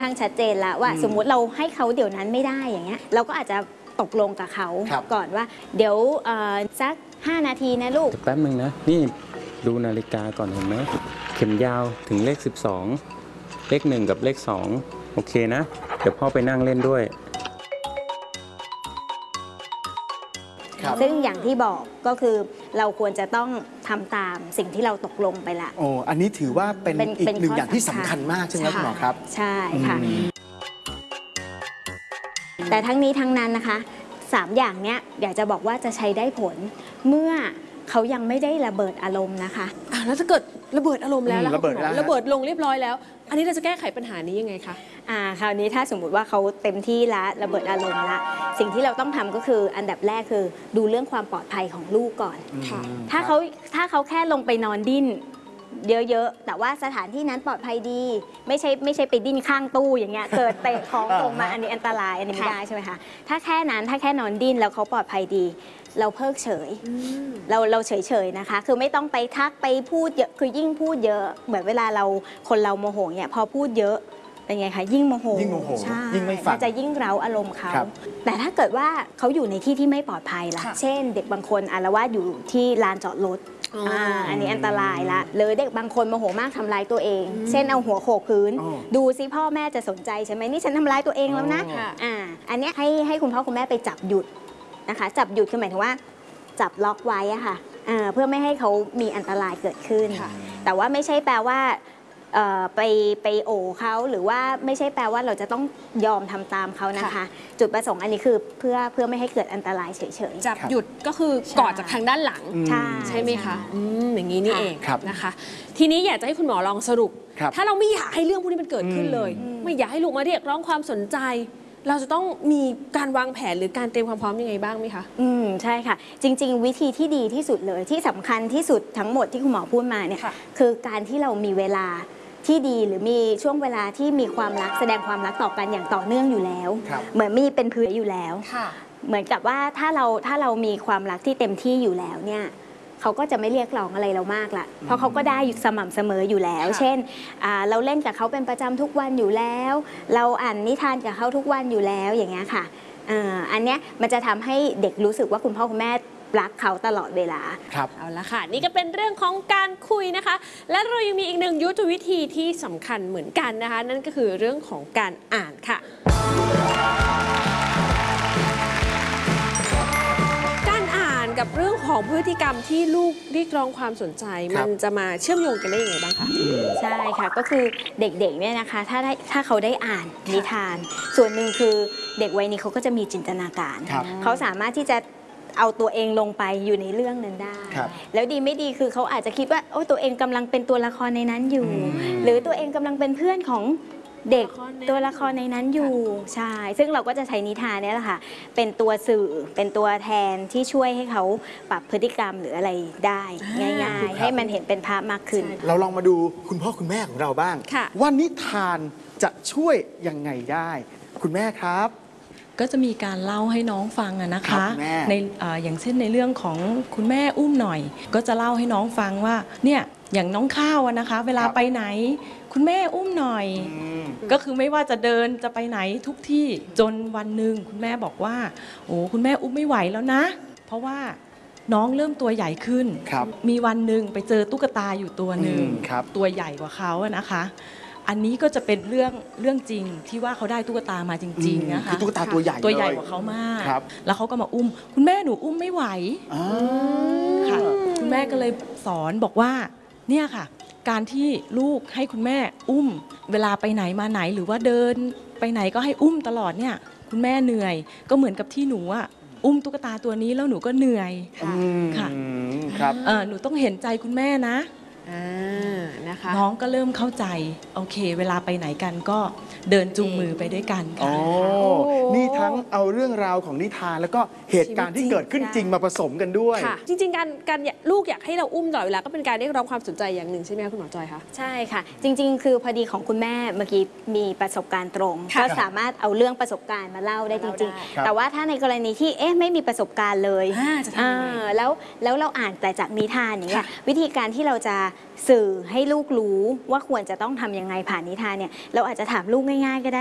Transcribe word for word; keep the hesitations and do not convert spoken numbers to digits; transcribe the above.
ทางชัดเจนแล้วว่าสมมุติเราให้เขาเดี๋ยวนั้นไม่ได้อย่างเงี้ยเราก็อาจจะตกลงกับเขาก่อนว่าเดี๋ยวสักห้านาทีนะลูกแป๊บนึงนะนี่ดูนาฬิกาก่อนเห็นไหมเข็มยาวถึงเลขสิบสองเลขหนึ่งกับเลขสองโอเคนะเดี๋ยวพ่อไปนั่งเล่นด้วยซึ่งอย่างที่บอกก็คือเราควรจะต้องทำตามสิ่งที่เราตกลงไปละโอ้อันนี้ถือว่าเป็นอีกหนึ่งอย่างที่สำคัญมากใช่ไหมคุณหมอครับใช่ค่ะแต่ทั้งนี้ทั้งนั้นนะคะสามอย่างเนี้ยอยากจะบอกว่าจะใช้ได้ผลเมื่อเขายังไม่ได้ระเบิดอารมณ์นะคะอ่ะแล้วถ้าเกิดระเบิดอารมณ์แล้วแล้วระเบิดระเบิดลงเรียบร้อยแล้วอันนี้เราจะแก้ไขปัญหานี้ยังไงคะอ่าคราวนี้ถ้าสมมุติว่าเขาเต็มที่ละระเบิดอารมณ์ละสิ่งที่เราต้องทำก็คืออันดับแรกคือดูเรื่องความปลอดภัยของลูกก่อนถ้าเขาถ้าเขาแค่ลงไปนอนดิ้นเยอะๆแต่ว่าสถานที่นั้นปลอดภัยดีไม่ใช่ไม่ใช่ไปดิ้นข้างตู้อย่างเงี้ยเกิดเตะของตกมาอันนี้อันตรายอันนี้ไม่ได้ใช่ไหมคะถ้าแค่นั้นถ้าแค่นอนดิ้นแล้วเขาปลอดภัยดีเราเพิกเฉยเราเราเฉยๆนะคะคือไม่ต้องไปทักไปพูดเยอะคือยิ่งพูดเยอะเหมือนเวลาเราคนเราโมโหเนี่ยพอพูดเยอะเป็นไงคะยิ่งโมโหยิ่งโมโหใช่ยิ่งไม่ฟังจะยิ่งเร้าอารมณ์เขาแต่ถ้าเกิดว่าเขาอยู่ในที่ที่ไม่ปลอดภัยล่ะเช่นเด็กบางคนอาละวาดอยู่ที่ลานจอดรถอ่าอันนี้อันตรายละหรือเด็กบางคนโมโหมากทำร้ายตัวเองเช่นเอาหัวโขกพื้นดูซิพ่อแม่จะสนใจใช่ไหมนี่ฉันทำร้ายตัวเองแล้วนะอ่าอันนี้ให้ให้คุณพ่อคุณแม่ไปจับหยุดนะคะจับหยุดคือหมายถึงว่าจับล็อกไว้อะค่ะเพื่อไม่ให้เขามีอันตรายเกิดขึ้นแต่ว่าไม่ใช่แปลว่าไปไปโอเขาหรือว่าไม่ใช่แปลว่าเราจะต้องยอมทำตามเขานะคะจุดประสงค์อันนี้คือเพื่อเพื่อไม่ให้เกิดอันตรายเฉยๆจับหยุดก็คือกอดจากทางด้านหลังใช่ไหมคะอย่างนี้นี่เองนะคะทีนี้อยากจะให้คุณหมอลองสรุปถ้าเราไม่อยากให้เรื่องพวกนี้มันเกิดขึ้นเลยไม่อยากให้ลูกมาเรียกร้องความสนใจเราจะต้องมีการวางแผนหรือการเตรียมความพร้อมยังไงบ้างไหมคะอืมใช่ค่ะจริงๆวิธีที่ดีที่สุดเลยที่สำคัญที่สุดทั้งหมดที่คุณหมอพูดมาเนี่ยคือการที่เรามีเวลาที่ดีหรือมีช่วงเวลาที่มีความรักแสดงความรักต่อกันอย่างต่อเนื่องอยู่แล้วเหมือนมีเป็นพื้นอยู่แล้วเหมือนกับว่าถ้าเราถ้าเรามีความรักที่เต็มที่อยู่แล้วเนี่ยเขาก็จะไม่เรียกร้องอะไรเรามากละเพราะเขาก็ได้สม่ำเสมออยู่แล้วเช่นเราเล่นกับเขาเป็นประจำทุกวันอยู่แล้วเราอ่านนิทานกับเขาทุกวันอยู่แล้วอย่างเงี้ยค่ะอันเนี้ยมันจะทำให้เด็กรู้สึกว่าคุณพ่อคุณแม่รักเขาตลอดเวลาครับเอาละค่ะนี่ก็เป็นเรื่องของการคุยนะคะและเรายังมีอีกหนึ่งยุทธวิธีที่สำคัญเหมือนกันนะคะนั่นก็คือเรื่องของการอ่านค่ะการอ่านกับเรื่องของพฤติกรรมที่ลูกเรียกร้องความสนใจมันจะมาเชื่อมโยงกันได้ยังไงบ้างคะใช่ค่ะก็คือเด็กๆเนี่ยนะคะถ้าได้ถ้าเขาได้อ่านนิทานส่วนหนึ่งคือเด็กวัยนี้เขาก็จะมีจินตนาการเขาสามารถที่จะเอาตัวเองลงไปอยู่ในเรื่องนั้นได้แล้วดีไม่ดีคือเขาอาจจะคิดว่าโอ้ตัวเองกำลังเป็นตัวละครในนั้นอยู่หรือตัวเองกำลังเป็นเพื่อนของเด็กตัวละครในนั้นอยู่ใช่ซึ่งเราก็จะใช้นิทานนี่แหละค่ะเป็นตัวสื่อเป็นตัวแทนที่ช่วยให้เขาปรับพฤติกรรมหรืออะไรได้ง่ายๆให้มันเห็นเป็นภาพมากขึ้นเราลองมาดูคุณพ่อคุณแม่ของเราบ้างว่านิทานจะช่วยยังไงได้คุณแม่ครับก็จะมีการเล่าให้น้องฟังอะนะคะใน อ, อย่างเช่นในเรื่องของคุณแม่อุ้มหน่อยก็จะเล่าให้น้องฟังว่าเนี่ยอย่างน้องข้าวนะคะเวลาไปไหนคุณแม่อุ้มหน่อยก็คือไม่ว่าจะเดินจะไปไหนทุกที่จนวันหนึ่งคุณแม่บอกว่าโอ้คุณแม่อุ้มไม่ไหวแล้วนะเพราะว่าน้องเริ่มตัวใหญ่ขึ้นมีวันหนึ่งไปเจอตุ๊กตาอยู่ตัวหนึ่งตัวใหญ่กว่าเขาอะนะคะอันนี้ก็จะเป็นเรื่องเรื่องจริงที่ว่าเขาได้ตุ๊กตามาจริงๆนะคะตุ๊กตาตัวใหญ่ตัวใหญ่กว่าเขามากแล้วเขาก็มาอุ้มคุณแม่หนูอุ้มไม่ไหวค่ะคุณแม่ก็เลยสอนบอกว่าเนี่ยค่ะการที่ลูกให้คุณแม่อุ้มเวลาไปไหนมาไหนหรือว่าเดินไปไหนก็ให้อุ้มตลอดเนี่ยคุณแม่เหนื่อยก็เหมือนกับที่หนูอะอุ้มตุ๊กตาตัวนี้แล้วหนูก็เหนื่อยค่ะครับหนูต้องเห็นใจคุณแม่นะนะคะน้องก็เริ่มเข้าใจโอเคเวลาไปไหนกันก็เดินจูงมือไปด้วยกันค่ะนี่ทั้งเอาเรื่องราวของนิทานแล้วก็เหตุการณ์ที่เกิดขึ้นจริงมาผสมกันด้วยจริงๆการการลูกอยากให้เราอุ้มตลอดเวลาก็เป็นการเรียกร้องความสนใจอย่างหนึ่งใช่ไหมคะคุณหมอจอยคะใช่ค่ะจริงๆคือพอดีของคุณแม่เมื่อกี้มีประสบการณ์ตรงก็สามารถเอาเรื่องประสบการณ์มาเล่าได้จริงๆแต่ว่าถ้าในกรณีที่เอ๊ะไม่มีประสบการณ์เลยแล้วแล้วเราอ่านแต่จากนิทานอย่างเงี้ยวิธีการที่เราจะสื่อให้ลูกรู้ว่าควรจะต้องทำยังไงผ่านนิทานเนี่ยเราอาจจะถามลูกง่ายๆก็ได้